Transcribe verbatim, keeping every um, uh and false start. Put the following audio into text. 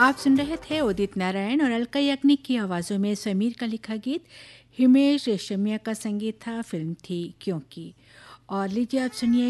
आप सुन रहे थे उदित नारायण और अलका याग्निक की आवाज़ों में समीर का लिखा गीत। हिमेश रेशमिया का संगीत था। फिल्म थी क्योंकि। और लीजिए आप सुनिए